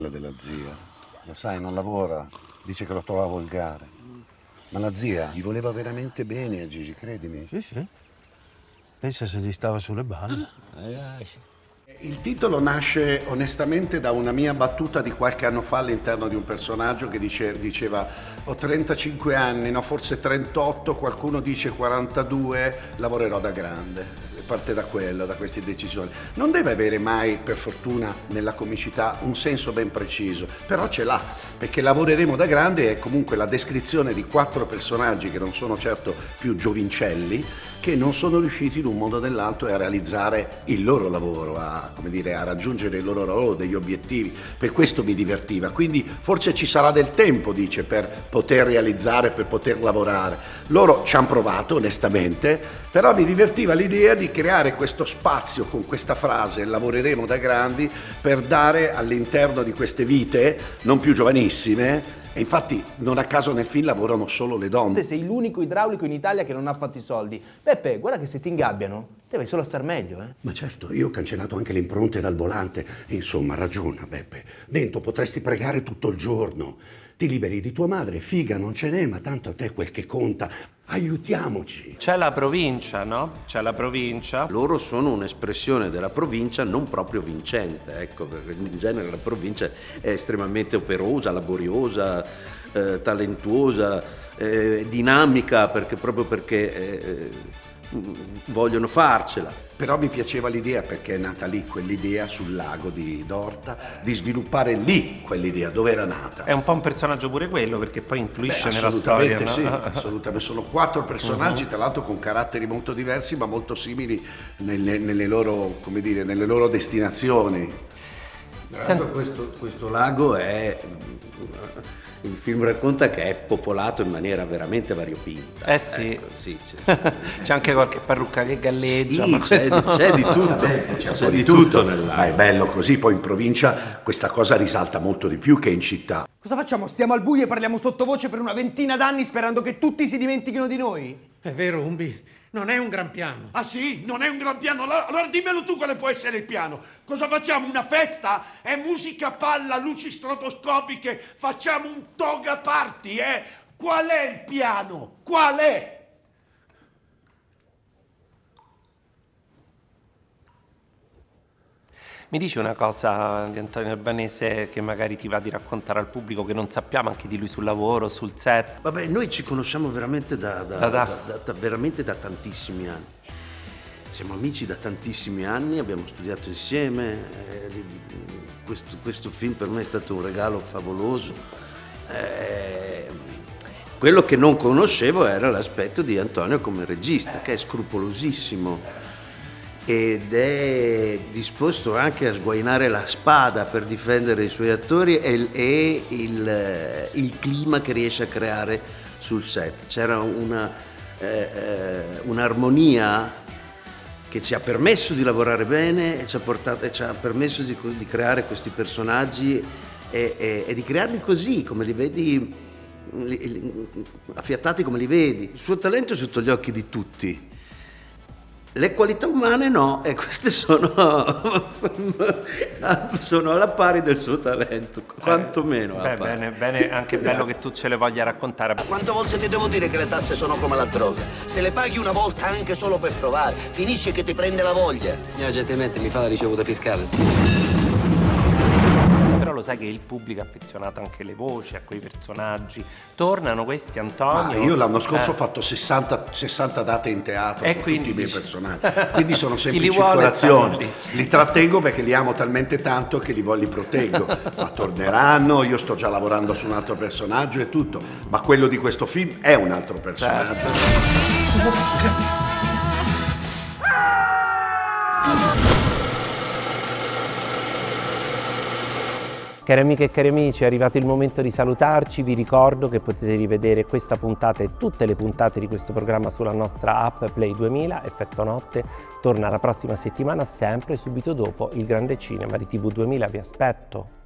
della zia. Lo sai, non lavora, dice che lo trova volgare. Ma la zia gli voleva veramente bene a Gigi, credimi. Sì, sì. Pensa se gli stava sulle balle. Il titolo nasce onestamente da una mia battuta di qualche anno fa all'interno di un personaggio che diceva ho 35 anni, no forse 38, qualcuno dice 42, lavorerò da grande. Parte da quello, da queste decisioni. Non deve avere mai, per fortuna, nella comicità un senso ben preciso, però ce l'ha, perché lavoreremo da grande è comunque la descrizione di 4 personaggi che non sono certo più giovincelli, che non sono riusciti in un modo o nell'altro a realizzare il loro lavoro, a raggiungere il loro lavoro, degli obiettivi. Per questo mi divertiva. Quindi forse ci sarà del tempo, dice, per poter realizzare, per poter lavorare. Loro ci hanno provato, onestamente, però mi divertiva l'idea di creare questo spazio con questa frase, lavoreremo da grandi, per dare all'interno di queste vite, non più giovanissime, e infatti non a caso nel film lavorano solo le donne. Sei l'unico idraulico in Italia che non ha fatto i soldi. Beppe, guarda che se ti ingabbiano, te vai solo a star meglio, eh? Ma certo, io ho cancellato anche le impronte dal volante. Insomma, ragiona, Beppe. Dentro potresti pregare tutto il giorno. Ti liberi di tua madre, figa non ce n'è, ma tanto a te quel che conta. Aiutiamoci. C'è la provincia, no? C'è la provincia. Loro sono un'espressione della provincia non proprio vincente, ecco, perché in genere la provincia è estremamente operosa, laboriosa, talentuosa, dinamica, proprio perché vogliono farcela. Però mi piaceva l'idea, perché è nata lì quell'idea sul lago di Dorta, di sviluppare lì quell'idea, dove era nata. È un po' un personaggio pure quello, perché poi influisce nella storia, no? Sì, assolutamente. Sono 4 personaggi, tra l'altro con caratteri molto diversi, ma molto simili nelle loro, come dire, nelle loro destinazioni. Questo lago è... Il film racconta che è popolato in maniera veramente variopinta. Eh sì. Ecco, sì c'è anche qualche parrucca che galleggia. Sì, ma c'è di tutto. C'è di tutto nel lago. Ma è bello così, poi in provincia questa cosa risalta molto di più che in città. Cosa facciamo? Stiamo al buio e parliamo sottovoce per una ventina d'anni sperando che tutti si dimentichino di noi? È vero, Umbi, non è un gran piano. Ah sì? Non è un gran piano? Allora dimmelo tu quale può essere il piano. Cosa facciamo? Una festa? È musica a palla, luci stroboscopiche, facciamo un toga party, eh? Qual è il piano? Qual è? Mi dici una cosa di Antonio Albanese che magari ti va di raccontare al pubblico che non sappiamo anche di lui sul lavoro, sul set? Vabbè, noi ci conosciamo veramente veramente da tantissimi anni. Siamo amici da tantissimi anni, abbiamo studiato insieme, questo film per me è stato un regalo favoloso. Quello che non conoscevo era l'aspetto di Antonio come regista, che è scrupolosissimo ed è disposto anche a sguainare la spada per difendere i suoi attori e il clima che riesce a creare sul set. C'era un'armonia che ci ha permesso di lavorare bene e ci ha permesso di creare questi personaggi e di crearli così, come li vedi, affiatati come li vedi. Il suo talento è sotto gli occhi di tutti. Le qualità umane no, e queste sono alla pari del suo talento, quantomeno. Bene, anche bello che tu ce le voglia raccontare. Quante volte ti devo dire che le tasse sono come la droga? Se le paghi una volta anche solo per provare, finisce che ti prende la voglia. Signora, gentilmente mi fa la ricevuta fiscale. Però lo sai che il pubblico è affezionato anche alle voci, a quei personaggi. Tornano questi, Antonio? Ma io l'anno scorso ho fatto 60 date in teatro con tutti i miei personaggi, quindi sono sempre in circolazione. Li trattengo perché li amo talmente tanto che li proteggo. Ma torneranno, io sto già lavorando su un altro personaggio e tutto, ma quello di questo film è un altro personaggio. Certo. Cari amiche e cari amici, è arrivato il momento di salutarci. Vi ricordo che potete rivedere questa puntata e tutte le puntate di questo programma sulla nostra app Play 2000. Effetto Notte torna la prossima settimana, sempre subito dopo il grande cinema di TV 2000. Vi aspetto!